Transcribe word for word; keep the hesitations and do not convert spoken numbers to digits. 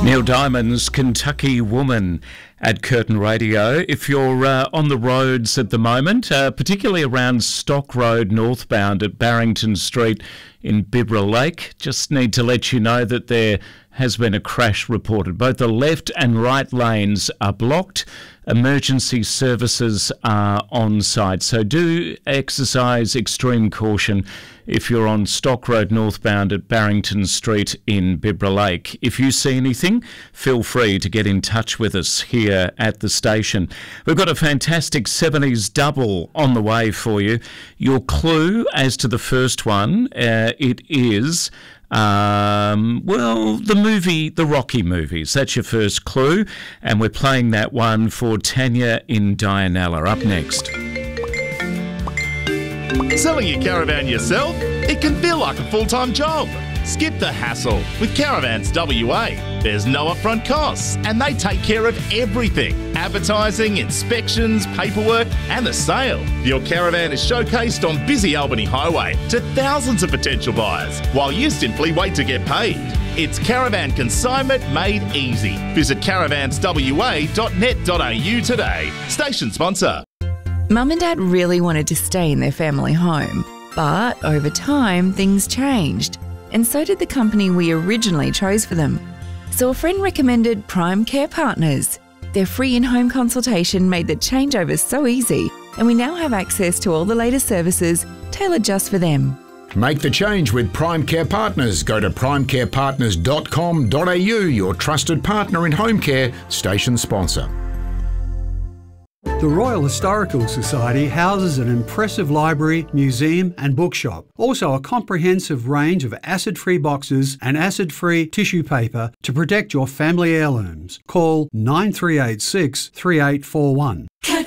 Neil Diamond's Kentucky Woman at Curtin Radio. If you're uh, on the roads at the moment, uh, particularly around Stock Road northbound at Barrington Street in Bibra Lake, just need to let you know that there has been a crash reported. Both the left and right lanes are blocked. Emergency services are on site, so do exercise extreme caution if you're on Stock Road northbound at Barrington Street in Bibra Lake. If you see anything, feel free to get in touch with us here at the station. We've got a fantastic seventies double on the way for you. Your clue as to the first one, uh, it is... Um, well, the movie, the Rocky movies. That's your first clue. And we're playing that one for Tanya in Dianella. Up next. Selling your caravan yourself? It can feel like a full-time job. Skip the hassle with Caravans W A. There's no upfront costs and they take care of everything. Advertising, inspections, paperwork and the sale. Your caravan is showcased on busy Albany Highway to thousands of potential buyers while you simply wait to get paid. It's caravan consignment made easy. Visit caravans w a dot net dot a u today. Station sponsor. Mum and Dad really wanted to stay in their family home, but over time things changed. And so did the company we originally chose for them. So a friend recommended Prime Care Partners. Their free in-home consultation made the changeover so easy, and we now have access to all the latest services tailored just for them. Make the change with Prime Care Partners. Go to prime care partners dot com dot a u, your trusted partner in home care, station sponsor. The Royal Historical Society houses an impressive library, museum and bookshop. Also a comprehensive range of acid-free boxes and acid-free tissue paper to protect your family heirlooms. Call nine three eight six, three eight four one.